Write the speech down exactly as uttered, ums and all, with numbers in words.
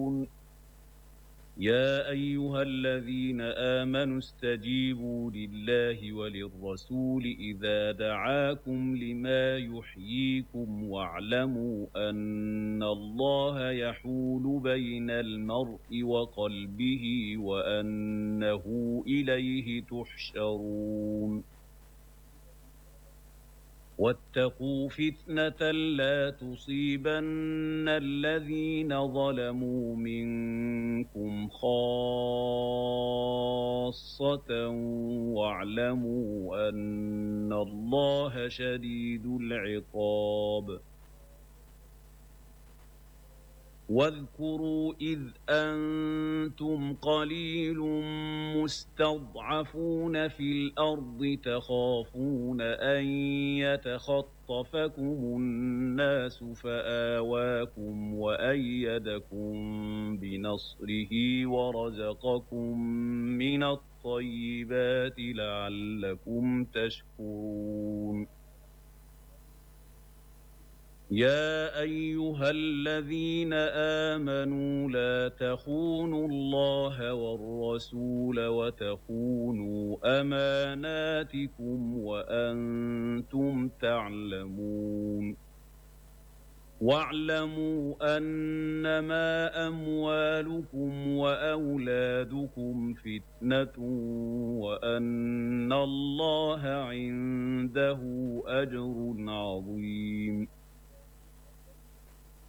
يا أيها الذين آمنوا استجيبوا لله وللرسول إذا دعاكم لما يحييكم واعلموا أن الله يحول بين المرء وقلبه وأنه إليه تحشرون واتقوا فتنة لا تصيبن الذين ظلموا منكم خاصة واعلموا أن الله شديد العقاب واذكروا إذ أنتم قليل مستضعفون في الأرض تخافون أن يتخطفكم الناس فآواكم وأيدكم بنصره ورزقكم من الطيبات لعلكم تشكرون يا أيها الذين آمنوا لا تخونوا الله والرسول وتخونوا أماناتكم وأنتم تعلمون واعلموا أنما أموالكم وأولادكم فتنة وأن الله عنده أجر عظيم